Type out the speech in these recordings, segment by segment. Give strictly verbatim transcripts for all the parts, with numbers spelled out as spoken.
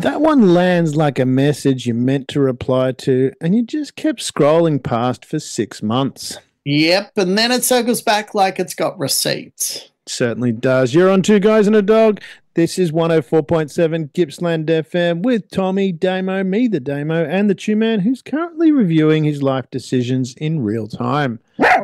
That one lands like a message you meant to reply to, and you just kept scrolling past for six months. Yep, and then it circles back like it's got receipts. Certainly does. You're on Two Guys and a Dog. This is one oh four point seven Gippsland F M with Tommy, Damo, me the Damo, and the Two Man who's currently reviewing his life decisions in real time.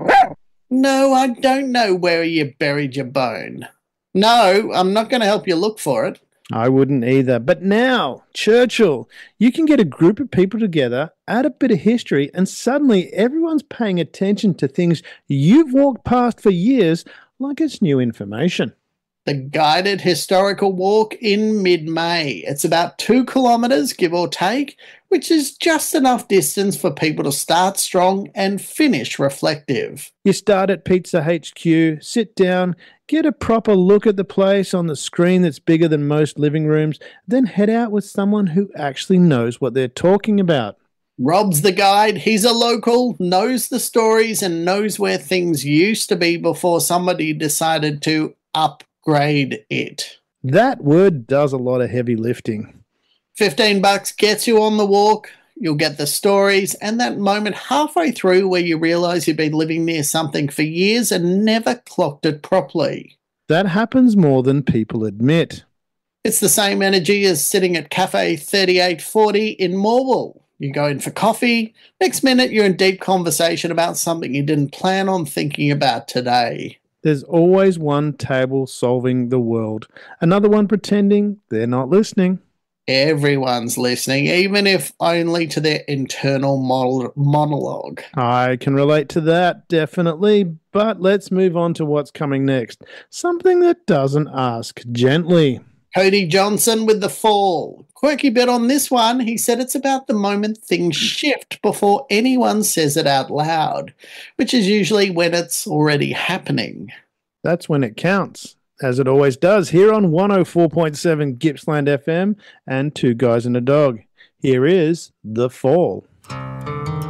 No, I don't know where you buried your bone. No, I'm not going to help you look for it. I wouldn't either. But now, Churchill, you can get a group of people together, add a bit of history, and suddenly everyone's paying attention to things you've walked past for years like it's new information. The guided historical walk in mid-May. It's about two kilometres, give or take, which is just enough distance for people to start strong and finish reflective. You start at Pizza H Q, sit down, get a proper look at the place on the screen that's bigger than most living rooms, then head out with someone who actually knows what they're talking about. Rob's the guide. He's a local, knows the stories, and knows where things used to be before somebody decided to upgrade it. That word does a lot of heavy lifting. fifteen bucks gets you on the walk. You'll get the stories and that moment halfway through where you realise you've been living near something for years and never clocked it properly. That happens more than people admit. It's the same energy as sitting at Cafe thirty-eight forty in Morwell. You go in for coffee. Next minute, you're in deep conversation about something you didn't plan on thinking about today. There's always one table solving the world, another one pretending they're not listening. Everyone's listening, even if only to their internal monologue. I can relate to that, definitely. But let's move on to what's coming next. Something that doesn't ask gently. Cody Johnson with The Fall. Quirky bit on this one. He said it's about the moment things shift before anyone says it out loud, which is usually when it's already happening. That's when it counts, as it always does, here on one oh four point seven Gippsland F M and Two Guys and a Dog. Here is The Fall.